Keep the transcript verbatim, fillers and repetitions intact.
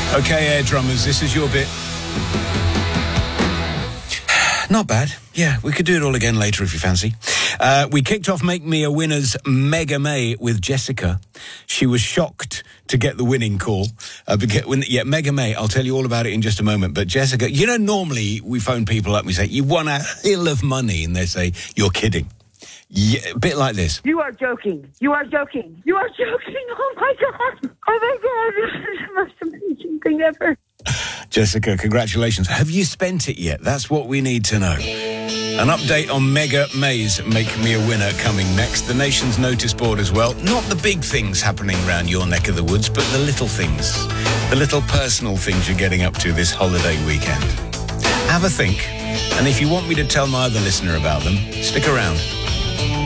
Okay, air drummers, this is your bit. Not bad. Yeah, we could do it all again later if you fancy. Uh, we kicked off Make Me a Winner's Mega May with Jessica. She was shocked to get the winning call. Uh, because, when, yeah, Mega May, I'll tell you all about it in just a moment. But Jessica, you know, normally we phone people up and we say, you won a hill of money. And they say, you're kidding. Yeah, a bit like this. You are joking. You are joking. You are joking. Oh, my God. Oh, my God. This is the most amazing thing ever. Jessica, congratulations. Have you spent it yet? That's what we need to know. An update on Mega May's Make Me a Winner coming next. The nation's notice board as well. Not the big things happening around your neck of the woods, but the little things. The little personal things you're getting up to this holiday weekend. Have a think. And if you want me to tell my other listener about them, stick around.